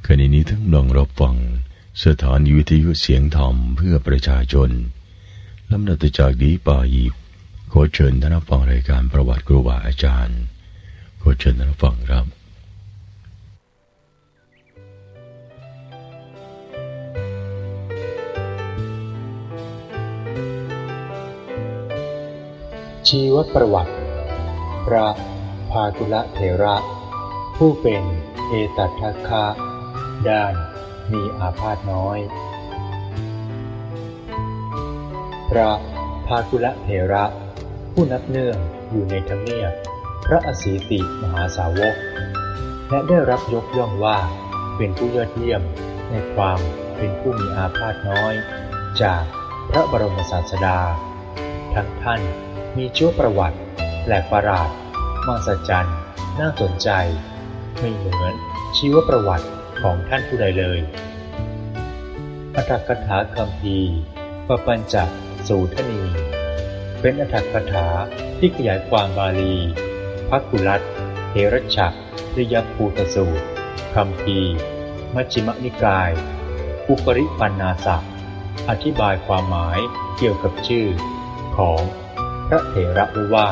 ขณะนี้ทั้งลองรับฟังสถานีวิทยุเสียงธรรมเพื่อประชาชนลำดับจากนี้ไปขอเชิญท่านรับฟังรายการประวัติครูบาอาจารย์ขอเชิญท่านรับฟังครับชีวประวัติพระภากุละเถระผู้เป็นเอตัททัคคะด้านมีอาพาธน้อยพระภากุละเถระผู้นับเนื่องอยู่ในทำเนียบพระอสีติมหาสาวกและได้รับยกย่องว่าเป็นผู้ยอดเยี่ยมในความเป็นผู้มีอาพาธน้อยจากพระบรมศาสดาทั้งท่านมีชีวประวัติแปลกประหลาดมหัศจรรย์น่าสนใจไม่เหมือนชีวประวัติของท่านผู้ใดเลยอรรถกถาคัมภีร์ปปัญจสูทนีเป็นอรรถกถาที่ขยายความบาลีภักกุลัตเถรฉะริยภูตสูตรคัมภีร์มัชฌิมนิกายอุปริปันนาสะอธิบายความหมายเกี่ยวกับชื่อของพระเถระไว้ว่า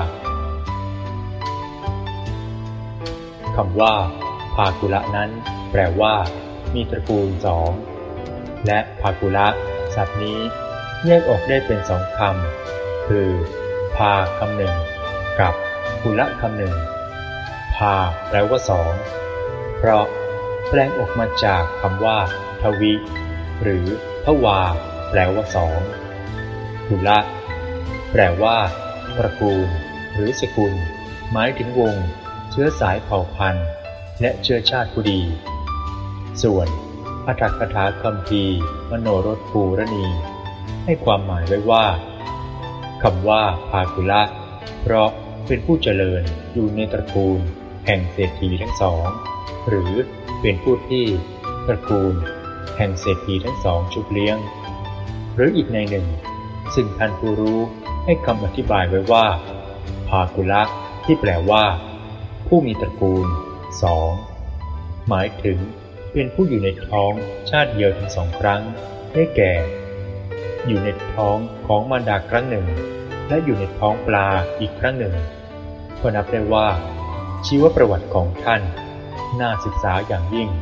คำว่าภากุละนั้นแปลว่ามีตระกูลสองและภากุละศัพท์นี้แยกออกได้เป็นสองคำคือภาคำหนึ่งกับกุละคำหนึ่งภาแปลว่าสองเพราะแปลงออกมาจากคำว่าทวิหรือทวาแปลว่าสองกุละแปลว่าตระกูลหรือสกุลหมายถึงวงเชื้อสายเผ่าพันธุ์และเชื้อชาติผู้ดีส่วนอรรถกถาคัมภีร์มโนรสปูรณีให้ความหมายไว้ว่าคำว่าภากุละเพราะเป็นผู้เจริญอยู่ในตระกูลแห่งเศรษฐีทั้งสองหรือเป็นผู้ที่ตระกูลแห่งเศรษฐีทั้งสองชุบเลี้ยงหรืออีกในหนึ่งซึ่งท่านผู้รู้ให้คำอธิบายไว้ว่าภากุละที่แปลว่าผู้มีตระกูลสองหมายถึงเป็นผู้อยู่ในท้องชาติเดียวถึงสองครั้งได้แก่อยู่ในท้องของมารดาครั้งหนึ่งและอยู่ในท้องปลาอีกครั้งหนึ่งก็นับได้ว่าชีวประวัติของท่านน่าศึกษาอย่างยิ่ง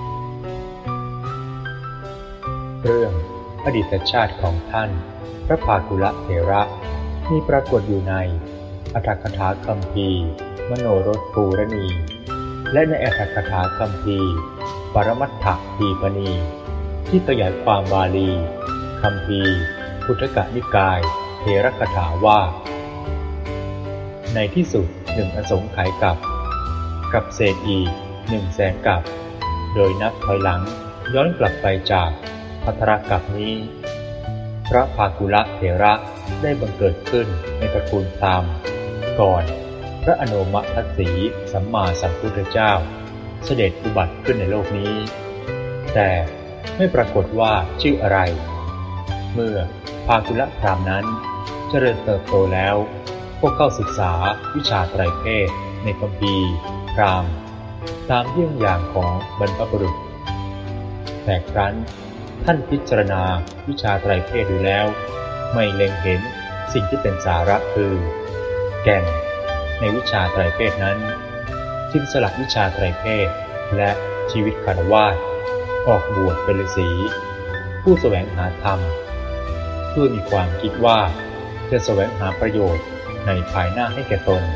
เรื่องอดีตชาติของท่านพระภากุละเถระมีปรากฏอยู่ในอรรถกถาคัมภีร์มโนรสปูรณีและในอรรถกถาคัมภีร์ปรมัตถทีปณีที่ขยายความบาลีคัมภีร์พุทธกนิกายเถรคถาว่าในที่สุด1 อสงไขยกับเศษอีก100,000 กับโดยนับถอยหลังย้อนกลับไปจากภัทรกับนี้พระภากุละเถระได้บังเกิดขึ้นในตระกูลพราหมณ์ก่อนพระอโนมทัสสีสัมมาสัมพุทธเจ้าเสด็จอุบัติขึ้นในโลกนี้แต่ไม่ปรากฏว่าชื่ออะไรเมื่อภากุละพราหมณ์นั้นเจริญเติบโตแล้วก็เข้าศึกษาวิชาไตรเพศในคัมภีร์พราหมณ์ตามเยี่ยงอย่างของบรรพบุรุษแต่ครั้นท่านพิจารณาวิชาไตรเพศดูแล้วไม่เล็งเห็นสิ่งที่เป็นสาระคือแก่นในวิชาไตรเพศนั้นจึงสลับวิชาไตรเพศและชีวิตคฤหัสถ์ออกบวชเป็นฤาษีผู้แสวงหาธรรมด้วยมีความคิดว่าจะแสวงหาประโยชน์ในภายหน้าให้แก่ตน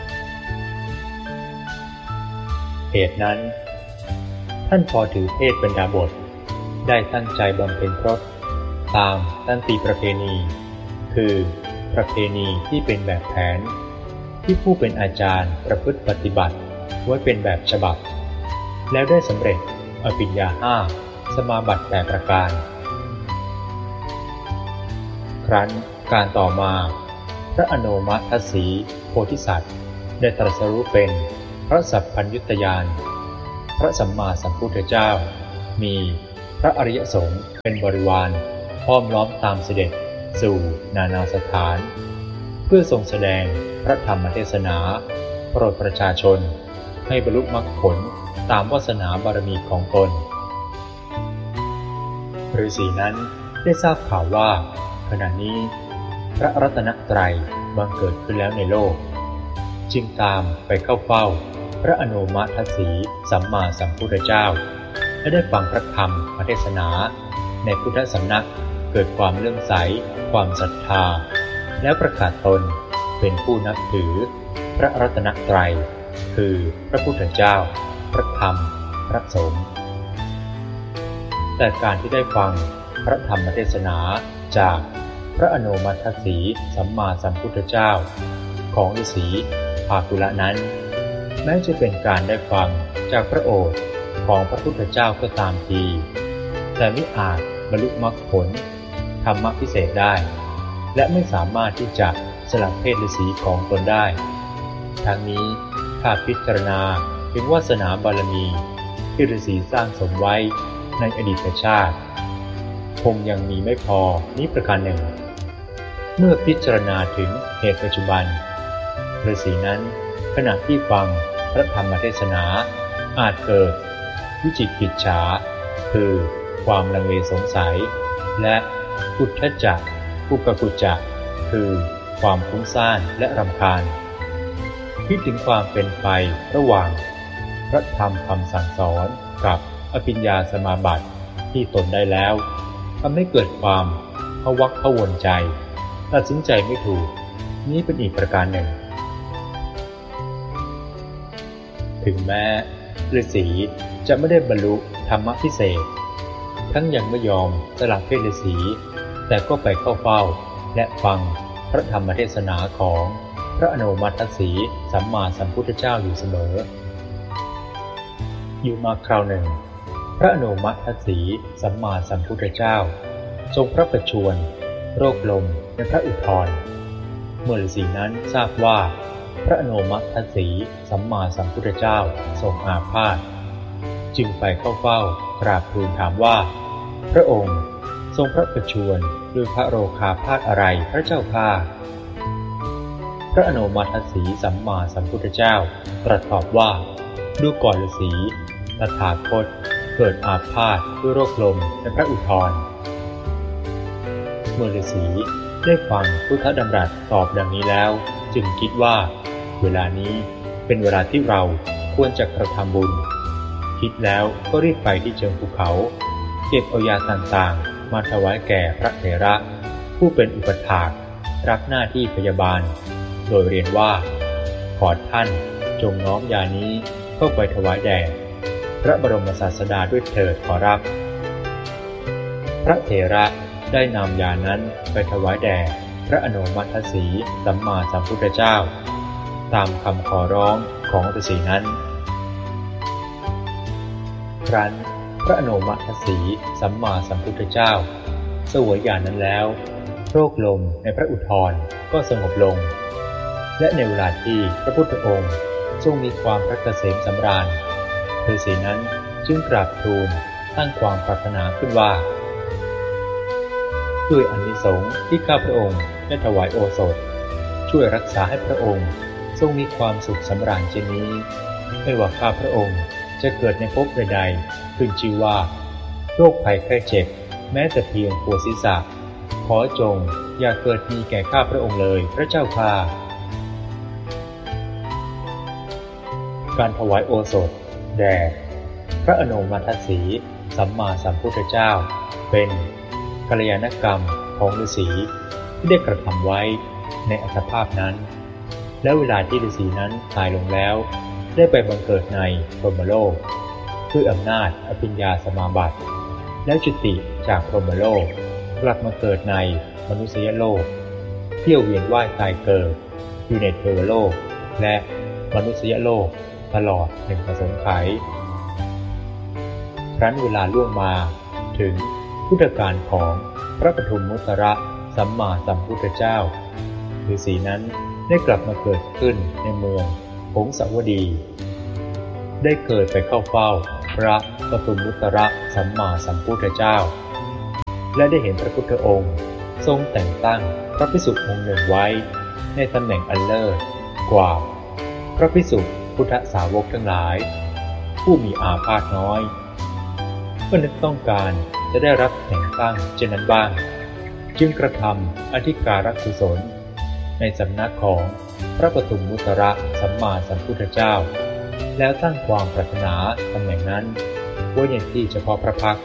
เหตุนั้นท่านพอถือเพศเป็นดาบสได้ตั้งใจบำเพ็ญพรตตามตันติประเพณีคือประเพณีที่เป็นแบบแผนที่ผู้เป็นอาจารย์ประพฤติปฏิบัติไว้เป็นแบบฉบับแล้วได้สำเร็จอภิญญา5สมาบัติ8ประการครั้นการต่อมาพระอโนมทัสสีโพธิสัตว์ได้ตรัสรู้เป็นพระสัพพัญญุตญาณพระสัมมาสัมพุทธเจ้ามีพระอริยสงฆ์เป็นบริวารห้อมล้อมตามเสด็จสู่นานาสถานเพื่อทรงแสดงพระธรรมเทศนาโปรดประชาชนให้บรรลุมรรคผลตามวาสนาบารมีของตนฤาษีนั้นได้ทราบข่าวว่าขณะนี้พระรัตนตรัยบังเกิดขึ้นแล้วในโลกจึงตามไปเข้าเฝ้าพระอโนมัทสีสัมมาสัมพุทธเจ้าและได้ฟังพระธรรมเทศนาในพุทธสำนักเกิดความเลื่อมใสความศรัทธาแล้วประกาศตนเป็นผู้นับถือพระรัตนตรัยคือพระพุทธเจ้าพระธรรมพระสงฆ์แต่การที่ได้ฟังพระธรรมเทศนาจากพระอโนมัทสีสัมมาสัมพุทธเจ้าของฤาษีภาคุละนั้นแม้จะเป็นการได้ฟังจากพระโอษฐ์ของพระพุทธเจ้าก็ตามทีแต่มิอาจบรรลุมรรคผลธรรมพิเศษได้และไม่สามารถที่จะสลัดเพศฤาษีของตนได้ทั้งนี้ถ้าพิจารณาถึงวาสนาบารมีที่ฤาษีสร้างสมไว้ในอดีตชาติคงยังมีไม่พอนี้ประการหนึ่งเมื่อพิจารณาถึงเหตุปัจจุบันฤาษีนั้นขณะที่ฟังพระธรรมเทศนาอาจเกิดวิจิกิจฉาคือความลังเลสงสัยและอุทธัจจะอุปกุจจะคือความฟุ้งซ่านและรำคาญคิดถึงความเป็นไประหว่างพระธรรมคำสั่งสอนกับอภิญญาสมาบัติที่ตนได้แล้วทำให้เกิดความพะวักพะวนใจตัดสินใจไม่ถูกนี้เป็นอีกประการหนึ่งถึงแม้ฤาษีจะไม่ได้บรรลุธรรมพิเศษทั้งยังไม่ยอมสละเพศฤาษีแต่ก็ไปเข้าเฝ้าและฟังพระธรรมเทศนาของพระอโนมัทสีสัมมาสัมพุทธเจ้าอยู่เสมออยู่มาคราวหนึ่งพระอโนมัทสีสัมมาสัมพุทธเจ้าทรงพระประชวรโรคลมในพระอุทธรเมื่อฤาษีนั้นทราบว่าพระอโนมัทสีสัมมาสัมพุทธเจ้าทรงอาพาธจึงไปเข้าเฝ้ากราบทูลถามว่าพระองค์ทรงพระประชวรด้วยพระโรคาพาธอะไรพระเจ้าข้าพระอโนมัทสีสัมมาสัมพุทธเจ้าตรัสตอบว่าดูก่อนฤาษีตถาคตเกิดอาพาธด้วยโรคลมในพระอุทธรเมื่อฤาษีได้ฟังพุทธดำรัสตอบดังนี้แล้วจึงคิดว่าเวลานี้เป็นเวลาที่เราควรจะกระทำบุญคิดแล้วก็รีบไปที่เชิงภูเขาเก็บเอายาต่างๆมาถวายแก่พระเถระผู้เป็นอุปถากรับหน้าที่พยาบาลโดยเรียนว่าขอท่านจงน้อมยานี้เข้าไปถวายแด่พระบรมศาสดาด้วยเถิดขอรับพระเถระได้นำยานั้นไปถวายแด่พระอโนมัทสีสัมมาสัมพุทธเจ้าตามคำขอร้องของฤาษีนั้นครั้นพระอโนมัทสีสัมมาสัมพุทธเจ้าเสวยยานั้นแล้วโรคลมในพระอุทธรก็สงบลงและในเวลาที่พระพุทธองค์ทรงมีความพระเกษมสำราญฤาษีนั้นจึงกราบทูลตั้งความปรารถนาขึ้นว่าด้วยอานิสงส์ที่ข้าพระองค์ได้ถวายโอสถช่วยรักษาให้พระองค์ทรงมีความสุขสำราญเช่นนี้ไม่ว่าข้าพระองค์จะเกิดในภพใดๆขึ้นชื่อว่าโรคภัยไข้เจ็บแม้แต่เพียงปวดศีรษะขอจงอย่าเกิดมีแก่ข้าพระองค์เลยพระเจ้าข้าการถวายโอสถแด่พระอโนมัทสีสัมมาสัมพุทธเจ้าเป็นกัลยาณกรรมของฤาษีที่ได้กระทำไว้ในอัตภาพนั้นและเวลาที่ฤาษีนั้นตายลงแล้วได้ไปบังเกิดในพรหมโลกด้วยอำนาจอภิญญาสมาบัติแล้วจุติจากพรหมโลกกลับมาเกิดในมนุษยโลกเที่ยวเวียนว่ายตายเกิดอยู่ในเทวโลกและมนุษยโลกตลอดหนึ่งอสงไขยครั้นเวลาล่วงมาถึงพุทธกาลของพระปฐมมุตระสัมมาสัมพุทธเจ้าฤาษีนั้นได้กลับมาเกิดขึ้นในเมืองหงสาวดีได้เกิดไปเข้าเฝ้าพระปฐมมุตระสัมมาสัมพุทธเจ้าและได้เห็นพระพุทธองค์ทรงแต่งตั้งพระภิกษุองค์หนึ่งไว้ในตำแหน่งอันเลิศกว่าพระภิกษุพุทธสาวกทั้งหลายผู้มีอาพาธน้อยเมื่อนึกต้องการจะได้รับแต่งตั้งเช่นนั้นบ้างจึงกระทำอธิการกุศลในสำนักของพระปฐุมมุตระสัมมาสัมพุทธเจ้าแล้วตั้งความปรารถนาตำแหน่งนั้นไว้ในที่เฉพาะพระพักตร์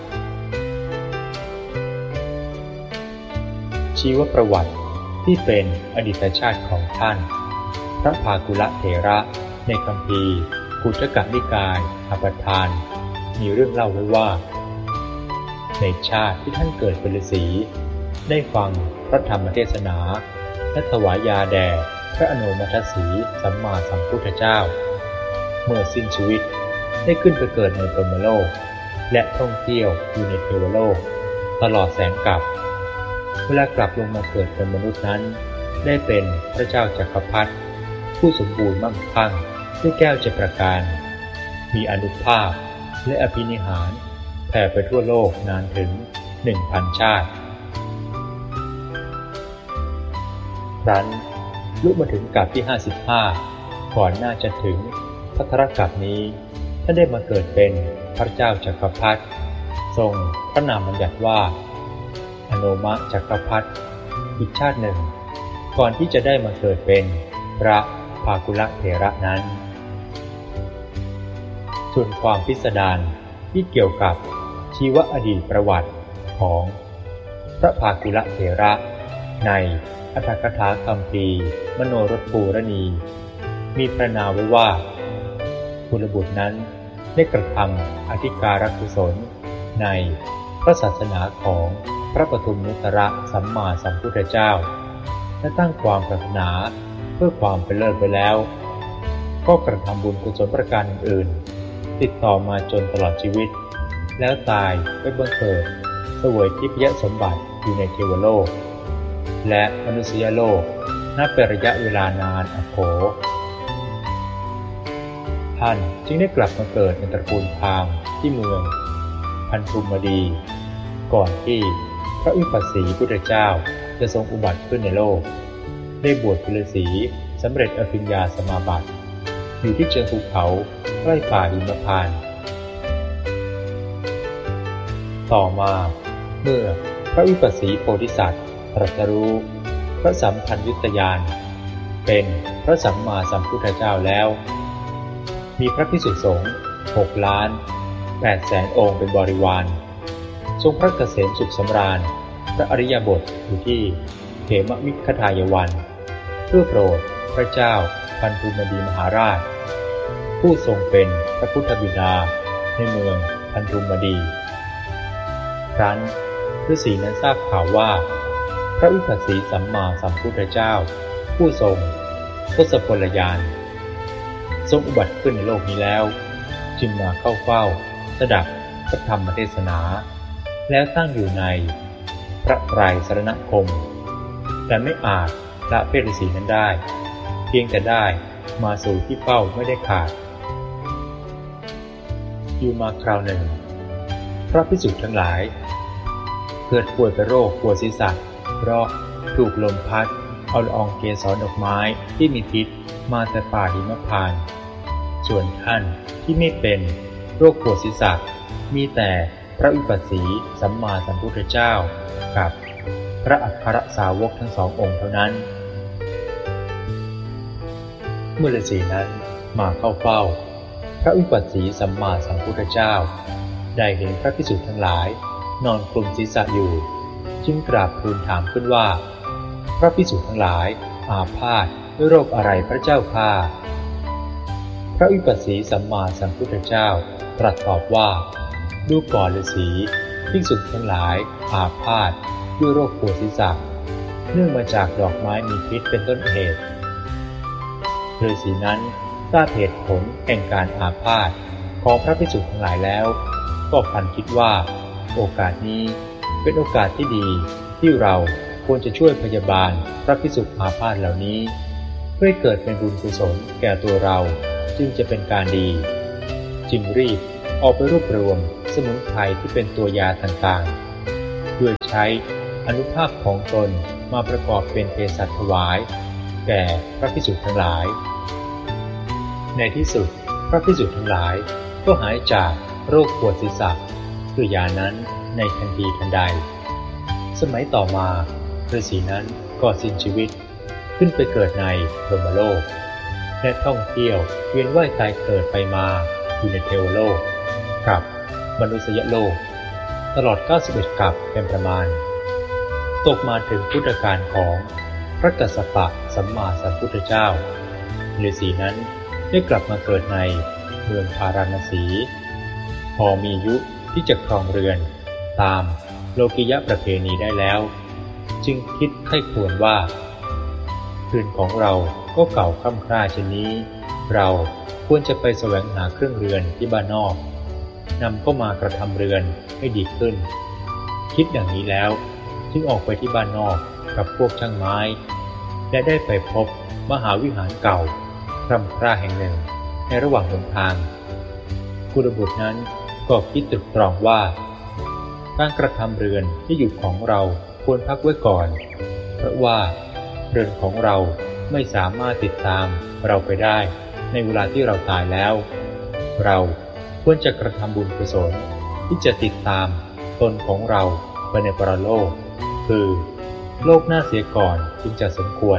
ชีวประวัติที่เป็นอดีตชาติของท่านพระภากุละเถระในคัมภีร์กุฏกนิกายอปทานมีเรื่องเล่าไว้ว่าในชาติที่ท่านเกิดเป็นฤาษีได้ฟังพระธรรมเทศนาและถวายยาแด่พระอนุมัติสีสัมมาสัมพุทธเจ้าเมื่อสิ้นชีวิตได้ขึ้นไปเกิดในพรหมโลกและท่องเที่ยวอยู่ในเทวโลกตลอดแสนกับเวลากลับลงมาเกิดเป็นมนุษย์นั้นได้เป็นพระเจ้าจักรพรรดิผู้สมบูรณ์มั่งคั่งด้วยแก้ว7ประการมีอานุภาพและอภินิหารแผ่ไปทั่วโลกนานถึง 1,000 ชาติครั้นลุกมาถึงกับที่55ก่อนหน้าจะถึงภัทรกับนี้ท่านได้มาเกิดเป็นพระเจ้าจักรพรรดิทรงพระนามบัญญัติว่าอโนมะจักรพรรดิอีกชาติหนึ่งก่อนที่จะได้มาเกิดเป็นพระภากุละเถระนั้นส่วนความพิสดารที่เกี่ยวกับชีวอดีตประวัติของพระภากุละเถระในอรรถกถาคัมภีร์มโนรสปูรณีมีพรรณนาไว้ว่ากุลบุตรนั้นได้กระทำอธิการกุศลในพระศาสนาของพระปฐุมมุตระสัมมาสัมพุทธเจ้าและตั้งความปรารถนาเพื่อความเป็นเลิศไปแล้วก็กระทำบุญกุศลประการอื่นๆติดต่อมาจนตลอดชีวิตแล้วตายไปบังเกิดเสวยทิพยสมบัติอยู่ในเทวโลกและมนุษยโลกนับเป็นระยะเวลานานอโขท่านจึงได้กลับมาเกิดในตระกูลพราหมณ์ที่เมืองพันธุมดีก่อนที่พระวิปัสสีพุทธเจ้าจะทรงอุบัติขึ้นในโลกได้บวชเป็นฤาษีสำเร็จอภิญญาสมาบัติอยู่ที่เชิงภูเขาใกล้ป่าหิมพานต์ต่อมาเมื่อพระวิปัสสีโพธิสัตว์ตรัสรู้พระสัมพันยุตญาณเป็นพระสัมมาสัมพุทธเจ้าแล้วมีพระภิกษุสงฆ์6,800,000 องค์เป็นบริวารทรงพระเกษมสุขสำราญพระอริยบทอยู่ที่เขมวิคทายวันเพื่อโปรดพระเจ้าพันธุมดีมหาราชผู้ทรงเป็นพระพุทธบิดาในเมืองพันธุมดีครั้นฤาษีนั้นทราบข่าวว่าพระวิปัสสีสัมมาสัมพุทธเจ้าผู้ทรงทศพลญาณทรงอุบัติขึ้นในโลกนี้แล้วจึงมาเข้าเฝ้าสดับพระธรรมเทศนาแล้วตั้งอยู่ในพระไตรสรณคมแต่ไม่อาจละเพศฤาษีนั้นได้เพียงแต่ได้มาสู่ที่เฝ้าไม่ได้ขาดอยู่มาคราวหนึ่งพระภิกษุทั้งหลายเกิดป่วยเป็นโรคปวดศีรษะเพราะถูกลมพัดเอาละอองเกสรดอกไม้ที่มีพิษมาแต่ป่าหิมพานต์ส่วนท่านที่ไม่เป็นโรคปวดศีรษะมีแต่พระวิปัสสีสัมมาสัมพุทธเจ้ากับพระอัครสาวกทั้งสององค์เท่านั้นเมื่อฤาษีนั้นมาเข้าเฝ้าพระวิปัสสีสัมมาสัมพุทธเจ้าได้เห็นพระภิกษุทั้งหลายนอนคลุมศีรษะอยู่จึงกราบทูลถามขึ้นว่าพระภิกษุทั้งหลายอาพาธด้วยโรคอะไรพระเจ้าข้าพระวิปัสสีสัมมาสัมพุทธเจ้าตรัสตอบว่าดูก่อนฤาษีภิกษุทั้งหลายอาพาธด้วยโรคปวดศีรษะเนื่องมาจากดอกไม้มีพิษเป็นต้นเหตุฤาษีนั้นทราบเหตุผลแห่งการอาพาธของพระภิกษุทั้งหลายแล้วก็พันคิดว่าโอกาสนี้เป็นโอกาสที่ดีที่เราควรจะช่วยพยาบาลพระภิกษุอาพาธเหล่านี้เพื่อให้เกิดเป็นบุญกุศลแก่ตัวเราจึงจะเป็นการดีจึงรีบออกไปรวบรวมสมุนไพรที่เป็นตัวยาต่างๆด้วยใช้อานุภาพของตนมาประกอบเป็นเภสัชถวายแก่พระภิกษุทั้งหลายในที่สุดพระภิกษุทั้งหลายก็หายจากโรคปวดศีรษะด้วยยานั้นในทันทีทันใดสมัยต่อมาฤาษีนั้นก็สิ้นชีวิตขึ้นไปเกิดในพรหมโลกและท่องเที่ยวเวียนว่ายตายเกิดไปมาอยู่ในเทวโลกกับมนุษยโลกตลอด91กับเป็นประมาณตกมาถึงพุทธกาลของพระกัสสปะสัมมาสัมพุทธเจ้าฤาษีนั้นได้กลับมาเกิดในเมืองพาราณสีพอมีอายุที่จะครองเรือนตามโลกิยประเพณีได้แล้วจึงคิดไข้ควรว่าคืนของเราก็เก่าค่ำคร่าเช่นนี้เราควรจะไปแสวงหาเครื่องเรือนที่บ้านนอกนำเข้ามากระทำเรือนให้ดีขึ้นคิดอย่างนี้แล้วจึงออกไปที่บ้านนอกกับพวกช่างไม้และได้ไปพบมหาวิหารเก่าคร่ำคร่าแห่งหนึ่งในระหว่างหนทางกุลบุตรนั้นก็คิดตรึกตรองว่าการกระทำเรือนที่อยู่ของเราควรพักไว้ก่อนเพราะว่าเรือนของเราไม่สามารถติดตามเราไปได้ในเวลาที่เราตายแล้วเราควรจะกระทำบุญกุศลที่จะติดตามตนของเราไปในปรโลกคือโลกหน้าเสียก่อนจึงจะสมควร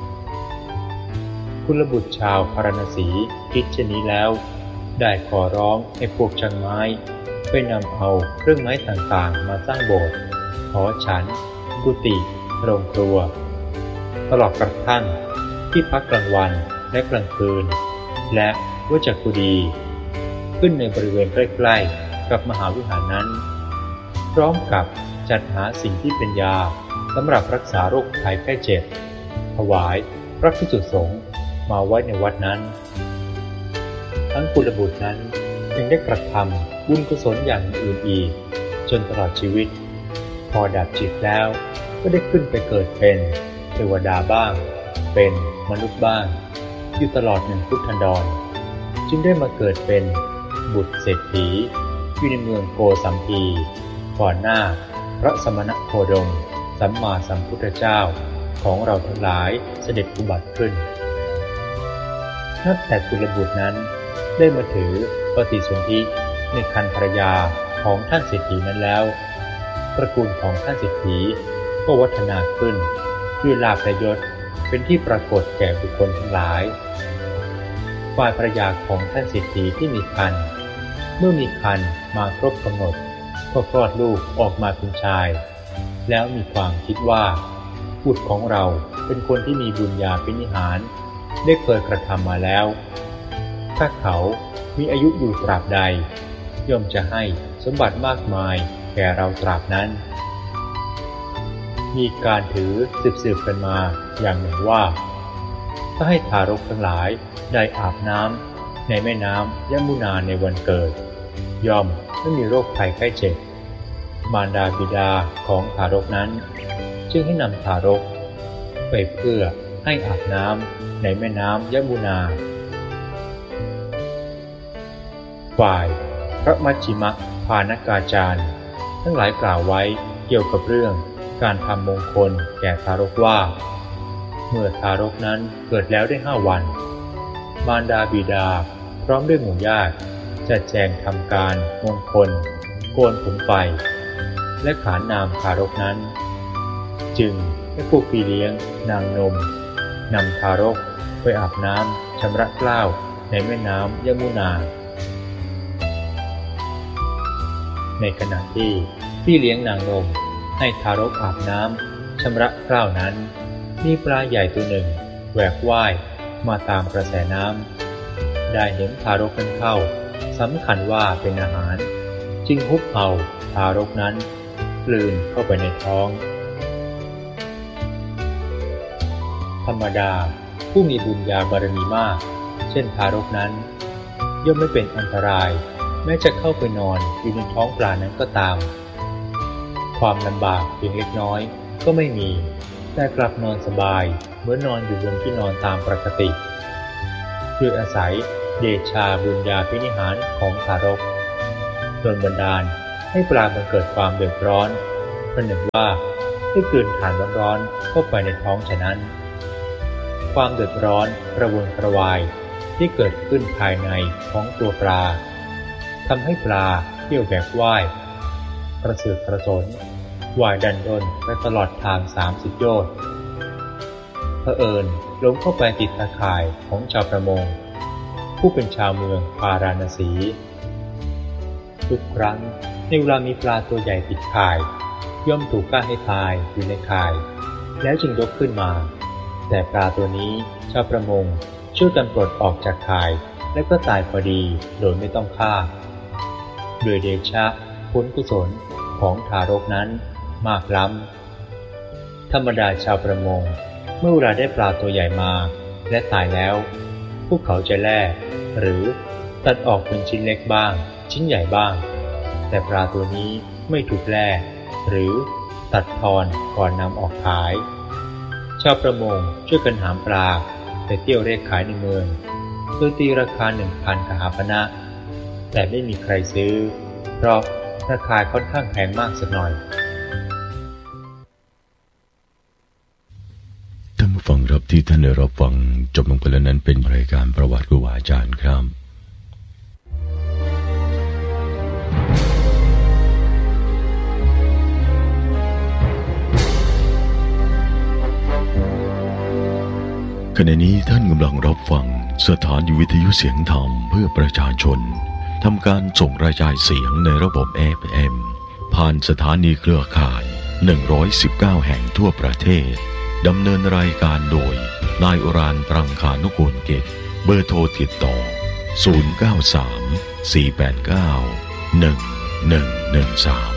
กุลบุตรชาวพาราณสีคิดเช่นนี้แล้วได้ขอร้องให้พวกช่างไม้ไปนำเอาเครื่องไม้ต่างๆมาสร้างโบสถ์หอฉันกุฏิโรงครัวตลอดกระทั่งที่พักกลางวันและกลางคืนและวัจกุดีขึ้นในบริเวณใกล้ๆกับมหาวิหารนั้นพร้อมกับจัดหาสิ่งที่เป็นยาสำหรับรักษาโรคภัยไข้เจ็บถวายพระภิกษุสงฆ์มาไว้ในวัดนั้นทั้งกุลบุตรนั้นยังได้กระทำบุญกุศลอย่างอื่นอีกจนตลอดชีวิตพอดับจิตแล้วก็ได้ขึ้นไปเกิดเป็นเทวดาบ้างเป็นมนุษย์บ้างอยู่ตลอด1 พุทธันดรจึงได้มาเกิดเป็นบุตรเศรษฐีอยู่ในเมืองโกสัมพีก่อนหน้าพระสมณโคดมสัมมาสัมพุทธเจ้าของเราทั้งหลายเสด็จอุบัติขึ้นนับแต่กุลบุตรนั้นได้มาถือปฏิสนธิในครรภ์ภรรยาของท่านเศรษฐีนั้นแล้วตระกูลของท่านเศรษฐีก็วัฒนาขึ้นด้วยลาภและยศเป็นที่ปรากฏแก่บุคคลทั้งหลายฝ่ายภรรยาของท่านเศรษฐีที่มีครรภ์เมื่อมีครรภ์มาครบกำหนดก็คลอดลูกออกมาเป็นชายแล้วมีความคิดว่าบุตรของเราเป็นคนที่มีบุญญาภินิหารได้เคยกระทำมาแล้วถ้าเขามีอายุอยู่ตราบใดย่อมจะให้สมบัติมากมายแก่เราตราบนั้นมีการถือสืบกันมาอย่างหนึ่งว่าถ้าให้ทารกทั้งหลายได้อาบน้ำในแม่น้ำยมุนาในวันเกิดย่อมไม่มีโรคภัยไข้เจ็บมารดาบิดาของทารกนั้นจึงให้นำทารกไปเพื่อให้อาบน้ำในแม่น้ำยมุนาฝ่ายพระมัชฌิมภานกาจารย์ทั้งหลายกล่าวไว้เกี่ยวกับเรื่องการทำมงคลแก่ทารกว่าเมื่อทารกนั้นเกิดแล้วได้5 วันมารดาบิดาพร้อมด้วยหมู่ญาติจัดแจงทำการมงคลโกนผมไฟและขานนามทารกนั้นจึงให้พวกพี่เลี้ยงนางนมนำทารกไปอาบน้ำชำระเกล้าในแม่น้ำยมุนาในขณะที่พี่เลี้ยงนางนมให้ทารกอาบน้ำชำระเกล้านั้นมีปลาใหญ่ตัวหนึ่งแหวกว่ายมาตามกระแสน้ำได้เห็นทารกนั้นเข้าสำคัญว่าเป็นอาหารจึงฮุบเอาทารกนั้นกลืนเข้าไปในท้องธรรมดาผู้มีบุญญาบารมีมากเช่นทารกนั้นย่อมไม่เป็นอันตรายแม้จะเข้าไปนอนอยู่ในท้องปลานั้นก็ตามความลำบากเพียงเล็กน้อยก็ไม่มีแต่กลับนอนสบายเหมือนนอนอยู่บนที่นอนตามปกติด้วยอาศัยเดชาบุญญาภินิหารของทารกโดนบันดาลให้ปลาบังเกิดความเดือดร้อนประหนึ่งว่าได้กลืนถ่านร้อนๆเข้าไปในท้องฉะนั้นความเดือดร้อนกระวนกระวายที่เกิดขึ้นภายในของตัวปลาทำให้ปลาเที่ยวแบบว่ายกระเสือกกระสนว่ายดันด้นไปตลอดทาง30 โยชน์เผอิญหลงเข้าไปติดตะข่ายของชาวประมงผู้เป็นชาวเมืองพาราณสีทุกครั้งในเวลามีปลาตัวใหญ่ติดข่ายย่อมถูกฆ่าให้ตายอยู่ในข่ายแล้วจึงยกขึ้นมาแต่ปลาตัวนี้ชาวประมงช่วยกันปลดออกจากข่ายและก็ตายพอดีโดยไม่ต้องฆ่าโดยเดชะผลกุศลของทารกนั้นมากล้ำธรรมดาชาวประมงเมื่อเวลาได้ปลาตัวใหญ่มาและตายแล้วพวกเขาจะแล่หรือตัดออกเป็นชิ้นเล็กบ้างชิ้นใหญ่บ้างแต่ปลาตัวนี้ไม่ถูกแล่หรือตัดทอนก่อนนำออกขายชาวประมงช่วยกันหามปลาไปเที่ยวเร่ขายในเมืองโดยตีราคา 1,000 กหาปณะแต่ไม่มีใครซื้อเพราะราคาค่อนข้างแพงมากสักหน่อยท่านผู้ฟังครับที่ท่านได้รับฟังจบลงไปแล้วนั้นเป็นรายการประวัติครูบาอาจารย์ครับขณะนี้ท่านกำลังรับฟังสถานีวิทยุเสียงธรรมเพื่อประชาชนทำการส่งกระจายเสียงในระบบ FM ผ่านสถานีเครือข่าย119แห่งทั่วประเทศดำเนินรายการโดยนายอุรานตรังคานุกูลกิจเบอร์โทรติดต่อ093 489 1113